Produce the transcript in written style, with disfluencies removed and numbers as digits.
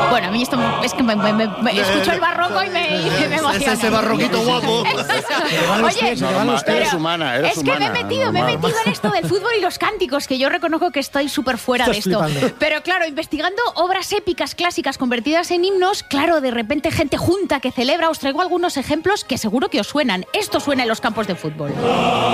Bueno, a mí esto es que escucho el barroco y me emociona. Ese barroquito guapo. Oye, Eres humana, eres es que me he metido en esto del fútbol y los cánticos, que yo reconozco que estoy súper fuera de esto. Pero claro, investigando obras épicas clásicas convertidas en himnos, claro, de repente gente junta que celebra. Os traigo algunos ejemplos que seguro que os suenan. Esto suena en los campos de fútbol.